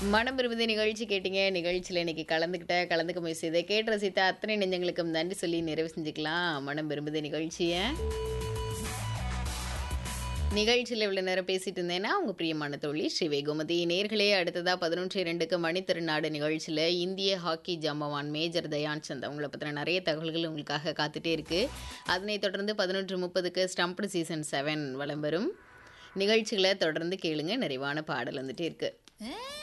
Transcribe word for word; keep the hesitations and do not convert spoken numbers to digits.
மனம் விரும்புத நிகழ்ச்சி கேட்டீங்க. நிகழ்ச்சியில இன்னைக்கு கலந்துக்கிட்ட, கலந்துக்க முயற்சி செய்த, கேட்டு ரசித்த அத்தனை நெஞ்சங்களுக்கும் நன்றி சொல்லி நிறைவு செஞ்சுக்கலாம். மனம் விரும்புத நிகழ்ச்சிய. நிகழ்ச்சியில இவ்வளோ நேரம் பேசிட்டு இருந்தேன்னா, உங்க பிரியமான தோழி ஸ்ரீ கோமதி. நேர்களே அடுத்ததா பதினொன்று இரண்டுக்கு மணித்திருநாடு நிகழ்ச்சியில இந்திய ஹாக்கி ஜாம்பவான் மேஜர் தயான் சந்த் அவங்கள பத்தின நிறைய தகவல்கள் உங்களுக்காக காத்துட்டே இருக்கு. அதனைத் தொடர்ந்து பதினொன்று முப்பதுக்கு ஸ்டம்ப்டு சீசன் செவன் வலம் வரும். நிகழ்ச்சிகளை தொடர்ந்து கேளுங்க. நிறைவான பாடல் வந்துட்டே இருக்கு.